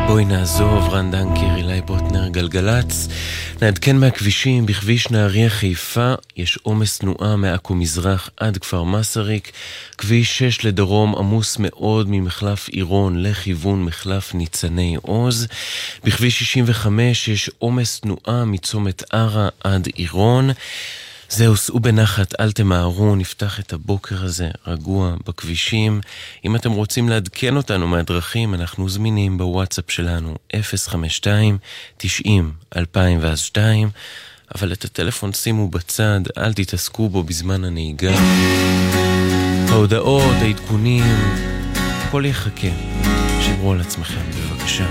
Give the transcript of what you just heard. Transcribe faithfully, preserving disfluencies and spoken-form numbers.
בואי נעזוב, רן דנקר, אילי בוטנר, גלגלץ. נעדכן מהכבישים, בכביש נהריה חיפה יש עומס תנועה מעכו מזרח עד כפר מסריק. כביש שש לדרום עמוס מאוד ממחלף עירון לכיוון מחלף ניצני עוז. בכביש שישים וחמש יש עומס תנועה מצומת ערה עד עירון. זהו, סעו בנחת, אל תמהרו, נפתח את הבוקר הזה רגוע בכבישים. אם אתם רוצים לעדכן אותנו מהדרכים, אנחנו זמינים בוואטסאפ שלנו אפס חמש שתיים תשעים אלפיים ושתיים, אבל את הטלפון שימו בצד, אל תתעסקו בו בזמן הנהיגה. ההודעות, העדכונים, הכל יחכה. שמרו על עצמכם בבקשה.